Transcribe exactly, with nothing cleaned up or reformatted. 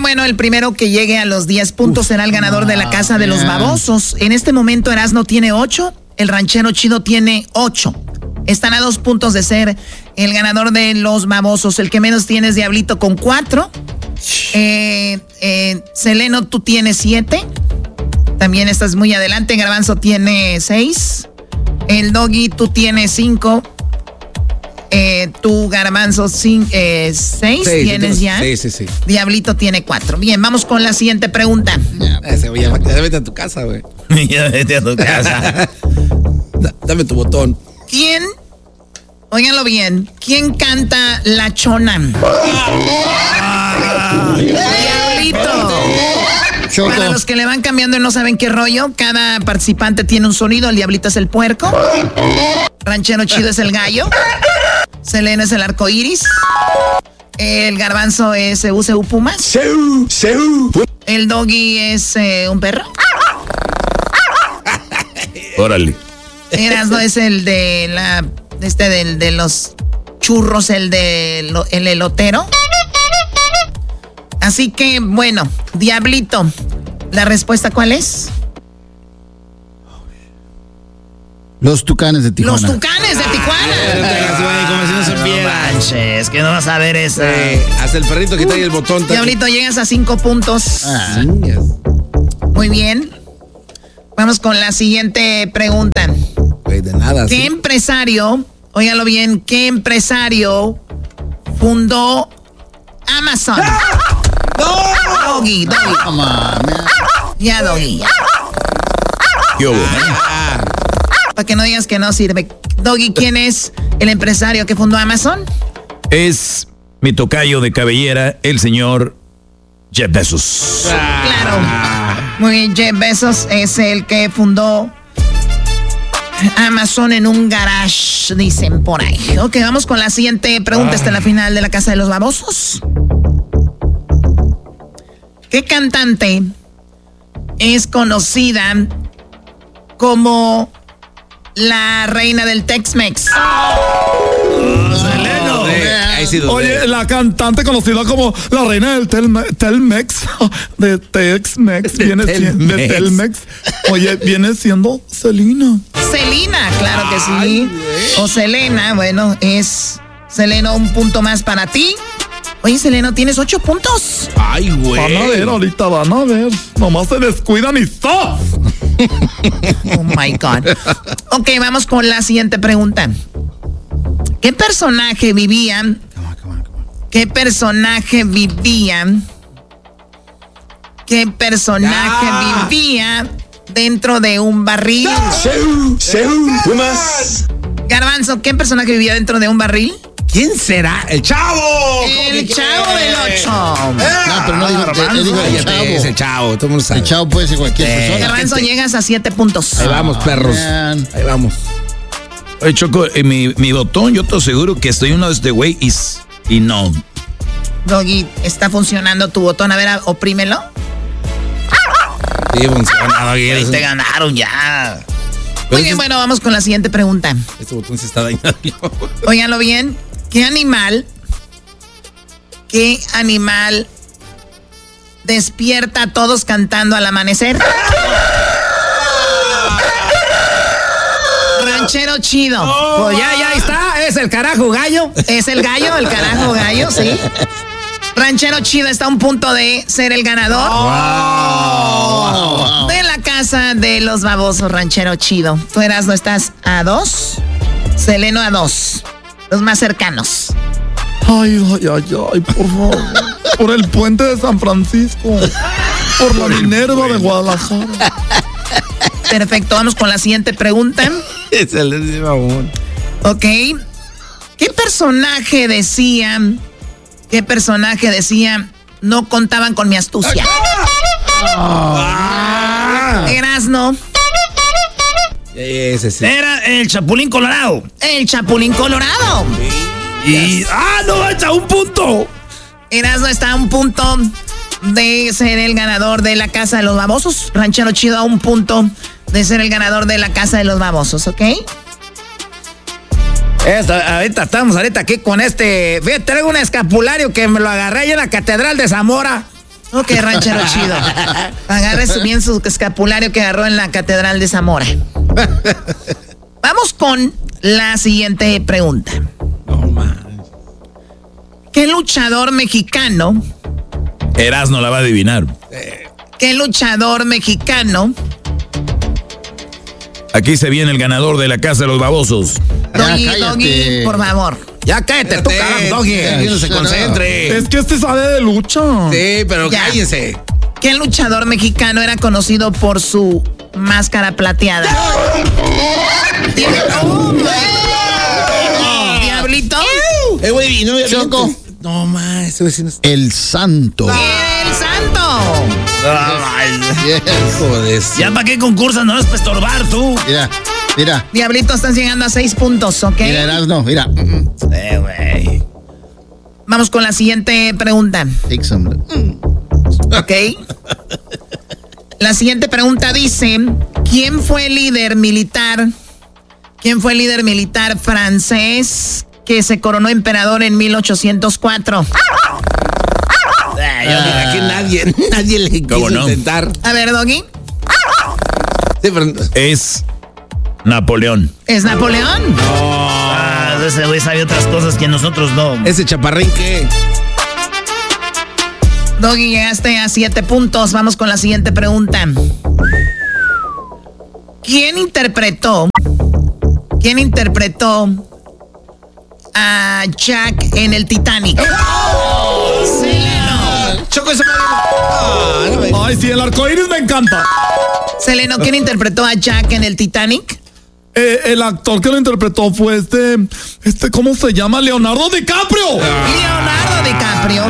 bueno, el primero que llegue a los diez puntos Uf, será el ganador de la casa de los babosos. En este momento Erasmo tiene ocho, el ranchero chido tiene ocho. Están a dos puntos de ser el ganador de los babosos. El que menos tiene es Diablito con cuatro. Eh, eh, Seleno, tú tienes siete. También estás muy adelante. Garbanzo tiene seis. El Doggy, tú tienes cinco. Eh, tú, Garbanzo, cinco, eh, seis, seis tienes ya. Sí, sí, sí. Diablito tiene cuatro. Bien, vamos con la siguiente pregunta. Ya, ese, ya, ya vete a tu casa, güey. Ya vete a tu casa. Da, dame tu botón. ¿Quién? Óiganlo bien. ¿Quién canta La Chona? Ah, Diablito. Choco. Para los que le van cambiando y no saben qué rollo, cada participante tiene un sonido. El Diablito es el puerco. Ranchero Chido es el gallo. Selena es el arco iris. El Garbanzo es Seu Seu Pumas. Seu, Seu. El Doggy es eh, un perro. Órale. Erasmo es el de la este del de los churros, el de lo, el elotero. Así que bueno, Diablito, ¿la respuesta cuál es? Los Tucanes de Tijuana. Los Tucanes de Tijuana. Como si no supiera. No manches, que no vas a ver esa. Sí, hasta el perrito que trae el botón. Diablito, llegas a cinco puntos. Ah. Muy bien. Vamos con la siguiente pregunta. Güey, de nada. ¿Qué ¿sí? empresario, óigalo bien, qué empresario fundó Amazon? ¡Ah! ¡No! Doggy, Doggy. Come on, man. Ya, Doggy. ¿Qué hubo? Ah, Para que no digas que no sirve. Doggy, ¿quién es el empresario que fundó Amazon? Es mi tocayo de cabellera, el señor Jeff Bezos. Claro. Muy bien, Jeff Bezos es el que fundó Amazon en un garage, dicen por ahí. Ok, vamos con la siguiente pregunta. Esta es la final de la Casa de los Babosos. ¿Qué cantante es conocida como la reina del Tex-Mex? Oh, Seleno. ahí sí dudé. Oye, la cantante conocida como la reina del Telme- Telmex, de Tex-Mex, viene siendo de Telmex. Oye, viene siendo Selena. Selena, claro que sí. O Selena, bueno, es Seleno, un punto más para ti. Oye, Seleno, tienes ocho puntos. Ay, güey. Van a ver, ahorita van a ver. Nomás se descuidan y ¡sos! Oh my God. Ok, vamos con la siguiente pregunta. ¿Qué personaje vivía? Come on, come on, come on. ¿Qué personaje vivía? ¿Qué personaje Ah. vivía dentro de un barril? Seu, Seu, Pumas. Garbanzo, ¿qué personaje vivía dentro de un barril? ¿Quién será? ¡El Chavo! El Chavo del Ocho. No, pero no digo, él dijo el Cállate, Chavo. es el Chavo, todo el mundo sabe. El Chavo puede ser cualquier Sí. persona. Garbanzo, llegas a siete puntos. Ahí vamos, perros. Man. Ahí vamos. Oye, Choco, eh, mi, mi botón, yo te aseguro que estoy uno de este güey y, s- y no. Doggy, está funcionando tu botón. A ver, a- oprímelo. Sí, funciona. Ahí te ganaron ya. Muy bien, bueno, vamos con la siguiente pregunta. Este botón se está dañando. Óiganlo bien. ¿Qué animal, qué animal despierta a todos cantando al amanecer? Ranchero Chido. Pues ya, ya está. Es el carajo gallo. Es el gallo, el carajo gallo, sí. Ranchero Chido está a un punto de ser el ganador de la casa de los babosos. Ranchero Chido. Tú eras, no estás a dos. Seleno a dos. Los más cercanos. Ay, ay, ay, ay, por favor. Por el puente de San Francisco. Por la Minerva de Guadalajara. Perfecto, vamos con la siguiente pregunta. Es el de mamón. Ok. ¿Qué personaje decía? ¿Qué personaje decía? No contaban con mi astucia. Ah. Erasno. Ese sí. Era el Chapulín Colorado. El Chapulín Colorado. Y. ¡Ah, no! ¡Echa un punto! Erasno está a un punto de ser el ganador de la Casa de los Babosos. Ranchero Chido a un punto de ser el ganador de la Casa de los Babosos, ¿ok? Esta, ahorita estamos ahorita aquí con este. Fíjate, traigo un escapulario que me lo agarré allá en la Catedral de Zamora. Ok, ranchero chido. Agarre su bien su escapulario que agarró en la Catedral de Zamora. Vamos con la siguiente pregunta. No, man. ¿Qué luchador mexicano, Erasno la va a adivinar. qué luchador mexicano, Aquí se viene el ganador de la casa de los babosos. Ya, Doggy, cállate. Doggy, por favor? Ya cállate tú, carajo, Doggy. Que no se concentre. Es que este sabe de lucha. Sí, pero Ya. cállense. ¿Qué luchador mexicano era conocido por su máscara plateada? Oh, my God. ¿Diablito? Eh, güey, y no me Choco. No, man, ese vecino es... El santo. ¡El santo! Yes. Joder. ¿Ya para qué concursan? No es para estorbar tú. Mira, mira. Diablito, estás llegando a seis puntos, ¿ok? Mira, Erasno, mira. Eh, güey. Vamos con la siguiente pregunta, Take some. ¿ok? La siguiente pregunta dice, ¿quién fue el líder militar? ¿Quién fue el líder militar francés que se coronó emperador en mil ochocientos cuatro? Ay, yo digo, aquí nadie, nadie le ¿Cómo quiso no? intentar. A ver, Doggy, Sí, pero... Es Napoleón. ¿es Napoleón? Ah, ese güey sabe otras cosas que nosotros no. Ese chaparrín que... Doggy, llegaste a siete puntos. Vamos con la siguiente pregunta. ¿Quién interpretó? ¿Quién interpretó a Jack en el Titanic? Seleno. Choco ese madre. Ah, no me... Ay, sí, el arcoíris me encanta. Seleno, ¿quién interpretó a Jack en el Titanic? Eh, el actor que lo interpretó fue este, este, ¿cómo se llama? Leonardo DiCaprio. Leonardo DiCaprio.